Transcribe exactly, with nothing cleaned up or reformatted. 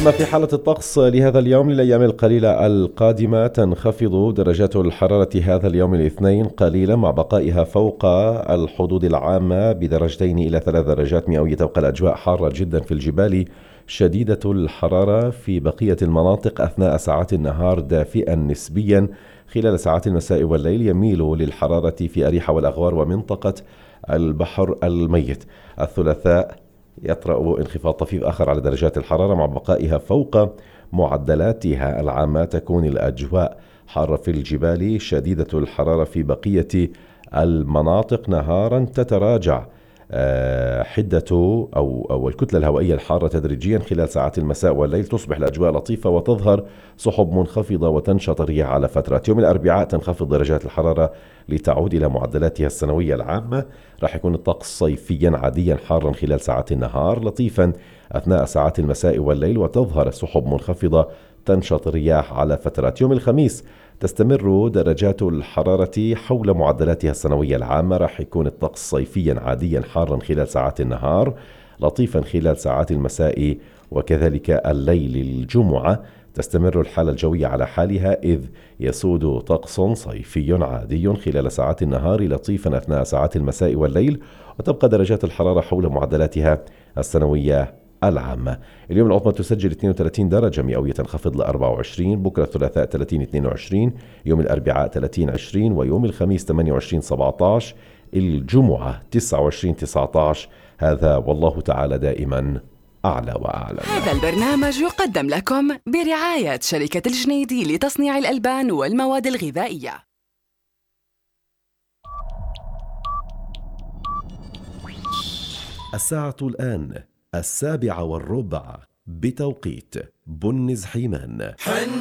أما في حالة الطقس لهذا اليوم للأيام القليلة القادمة، تنخفض درجات الحرارة هذا اليوم الاثنين قليلا مع بقائها فوق الحدود العامة بدرجتين إلى ثلاث درجات مئوية. تبقى الأجواء حارة جدا في الجبال، شديدة الحرارة في بقية المناطق. أثناء ساعات النهار دافئا نسبيا، خلال ساعات المساء والليل يميل للحرارة في أريحة والأغوار ومنطقة البحر الميت. الثلاثاء يطرأ انخفاض طفيف آخر على درجات الحرارة مع بقائها فوق معدلاتها العامة. تكون الأجواء حارة في الجبال، شديدة الحرارة في بقية المناطق. نهارا تتراجع حدة أو, أو الكتلة الهوائية الحارة تدريجيا خلال ساعات المساء والليل. تصبح الأجواء لطيفة وتظهر سحب منخفضة وتنشط الرياح على فترات. يوم الأربعاء تنخفض درجات الحرارة لتعود إلى معدلاتها السنوية العامة. راح يكون الطقس صيفيا عاديا حارا خلال ساعات النهار، لطيفا أثناء ساعات المساء والليل، وتظهر سحب منخفضة تنشط الرياح على فترات. يوم الخميس تستمر درجات الحرارة حول معدلاتها السنوية العامة. راح يكون الطقس صيفيا عاديا حارا خلال ساعات النهار، لطيفا خلال ساعات المساء وكذلك الليل. الجمعة تستمر الحالة الجوية على حالها، إذ يسود طقس صيفي عادي خلال ساعات النهار، لطيفا أثناء ساعات المساء والليل، وتبقى درجات الحرارة حول معدلاتها السنوية العامة. اليوم العظمى تسجل اثنين وثلاثين درجة مئوية، تنخفض ل أربعة وعشرين. بكرة الثلاثاء ثلاثين اثنين وعشرين، يوم الأربعاء ثلاثين عشرين، ويوم الخميس ثمانية وعشرين سبعة عشر، الجمعة تسعة وعشرين تسعة عشر. هذا والله تعالى دائما أعلى وأعلم. هذا البرنامج يقدم لكم برعاية شركة الجنيدي لتصنيع الألبان والمواد الغذائية. الساعة الآن السابعة والربع بتوقيت بنز حيمان.